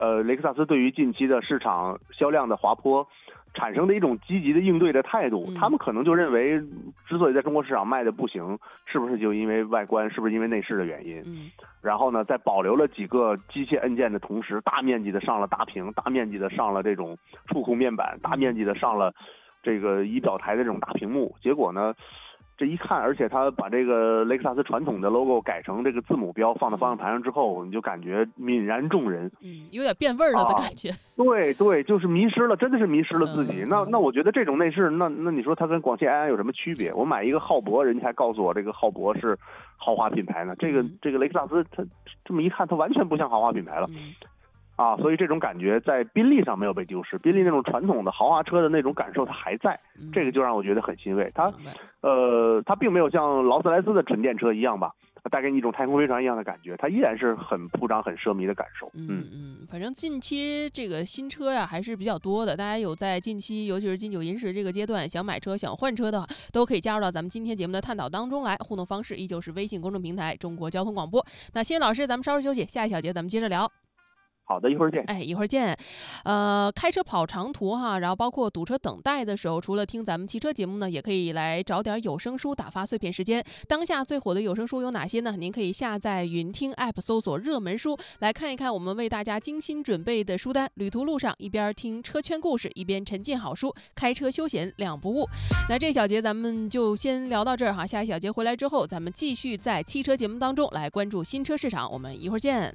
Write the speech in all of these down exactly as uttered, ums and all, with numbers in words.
呃，雷克萨斯对于近期的市场销量的滑坡产生的一种积极的应对的态度， 嗯、 他们可能就认为，之所以在中国市场卖的不行，是不是就因为外观，是不是因为内饰的原因？ 嗯， 然后呢，在保留了几个机械按键的同时，大面积的上了大屏，大面积的上了这种触控面板，大面积的上了这个仪表台的这种大屏幕，结果呢？这一看，而且他把这个雷克萨斯传统的 logo 改成这个字母标放到方向盘上之后，你就感觉泯然众人， 嗯，有点变味了的感觉。啊、 对对，就是迷失了，真的是迷失了自己。嗯、那那我觉得这种内饰，那那你说它跟广汽埃安有什么区别？我买一个浩博，人家还告诉我这个浩博是豪华品牌呢。这个这个雷克萨斯，它这么一看，它完全不像豪华品牌了。嗯啊，所以这种感觉在宾利上没有被丢失，宾利那种传统的豪华车的那种感受它还在，这个就让我觉得很欣慰。它，呃，它并没有像劳斯莱斯的纯电车一样吧，带给你一种太空飞船一样的感觉，它依然是很铺张、很奢靡的感受。 嗯嗯，反正近期这个新车呀还是比较多的，大家有在近期，尤其是金九银十这个阶段想买车、想换车的，都可以加入到咱们今天节目的探讨当中来。互动方式依旧是微信公众平台中国交通广播。那谢谢老师，咱们稍事休息，下一小节咱们接着聊。 好的，一会儿见。 哎，一会儿见。呃，开车跑长途哈，然后包括堵车等待的时候，除了听咱们汽车节目呢，也可以来找点有声书打发碎片时间。当下最火的有声书有哪些呢？您可以下载云听 App 搜索热门书，来看一看我们为大家精心准备的书单。旅途路上一边听车圈故事，一边沉浸好书，开车休闲两不误。那这小节咱们就先聊到这儿哈，下一小节回来之后，咱们继续在汽车节目当中来关注新车市场。我们一会儿见。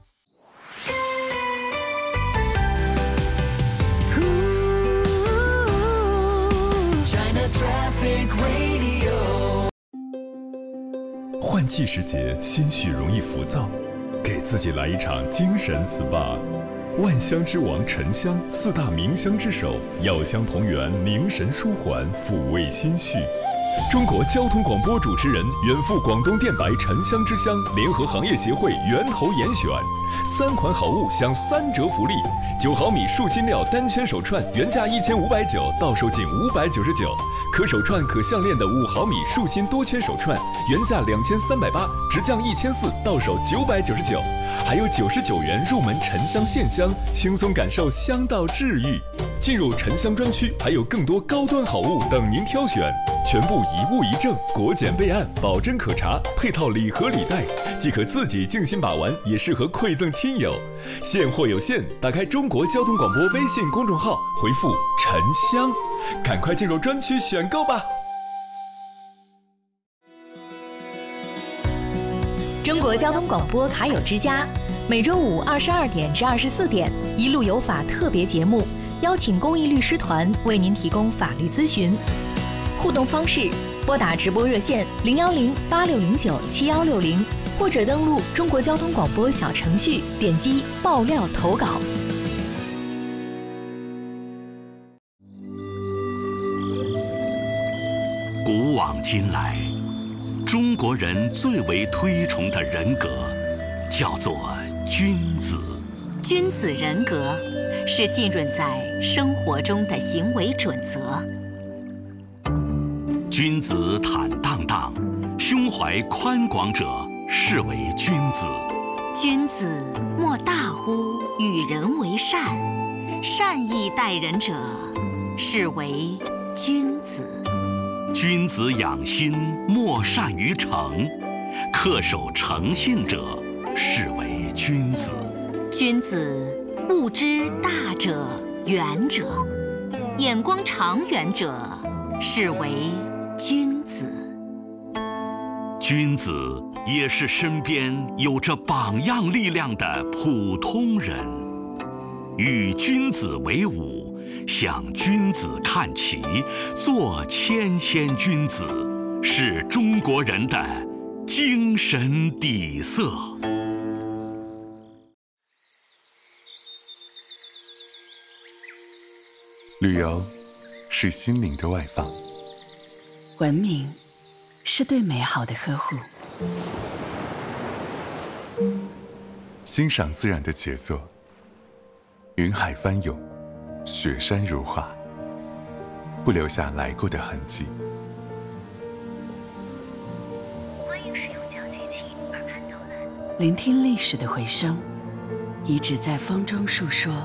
换季时节，心绪容易浮躁，给自己来一场精神 S P A。万香之王沉香，四大名香之首，药香同源，凝神舒缓，抚慰心绪。中国交通广播主持人，远赴广东电白沉香之乡，联合行业协会源头严选，三款好物享三折福利：九毫米树芯料单圈手串原价一千五百九，到手仅五百九十九；可手串可项链的五毫米树芯多圈手串原价两千三百八，直降一千四，到手九百九十九。还有九十九元入门沉香线香，轻松感受香道治愈。进入沉香专区，还有更多高端好物等您挑选，全部一物一证，国检备案，保真可查，配套礼盒礼袋，既可自己静心把玩，也适合馈赠亲友。现货有限，打开中国交通广播微信公众号，回复沉香，赶快进入专区选购吧。 中国交通广播卡友之家，每周五二十二点至二十四点，一路有法特别节目，邀请公益律师团为您提供法律咨询。互动方式：拨打直播热线零幺零八六零九七幺六零，或者登录中国交通广播小程序，点击爆料投稿。 古往今来，中国人最为推崇的人格叫做君子。 君子人格是浸润在生活中的行为准则。 君子坦荡荡，胸怀宽广者是为君子。 君子莫大乎与人为善，善意待人者是为君子。 君子养心，莫善于诚，恪守诚信者是为君子。 君子物之大者远者，眼光长远者是为君子。 君子也是身边有着榜样力量的普通人。与君子为伍，向君子看齐，做谦谦君子，是中国人的精神底色。 旅游是心灵的外放， 文明是对美好的呵护， 欣赏自然的杰作，云海翻涌，雪山如画，不留下来过的痕迹。 聆听历史的回声， 已只在风中述说。